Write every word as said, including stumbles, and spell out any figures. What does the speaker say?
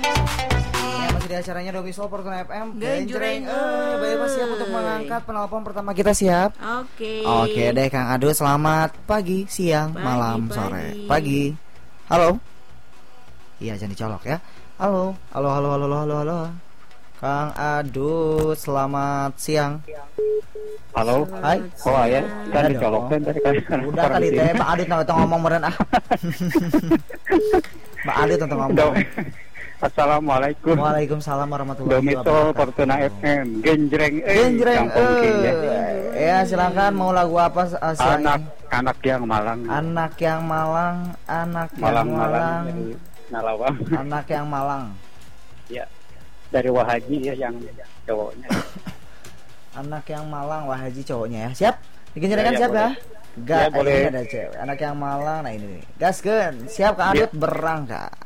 Masih di acaranya Dogi Soul Fortuna F M. Genjreng, eh, Bapak siap untuk mengangkat penelpon pertama kita, siap? Oke. Oke deh Kang Ado, selamat pagi, siang, Pagi, malam, pagi. sore. Pagi. Halo. Iya, jangan dicolok ya. Halo, halo, halo, halo, halo, halo, halo. Kang Ado, selamat siang. Halo. Hai. Oh ya, kan Ada dicolokkan dong. tadi kan. Udah kali teh, Pak Adit nanti ngomong meren ah. Pak Adit nanti ngomong. Dom. Assalamualaikum. Waalaikumsalam warahmatullahi Domi Soul wabarakatuh. Fortuna F M. Genjreng, eh, Genjreng, Kampung King, ya. eh. Ya silakan, mau lagu apa uh, siang Anak ini? anak yang malang. Anak yang malang, anak yang Malang malang, malang dari Nalawang. anak yang malang. Ya. Dari Wahaji ya yang cowoknya. Anak yang malang, Wah Haji cowoknya ya. Siap? Digenjrengkan Ya, ya, siap ya? boleh. Gak, Ya, boleh. ini ada cewek. Anak yang malang, nah ini nih. Gaskeun, siap Kang Adit berangkat.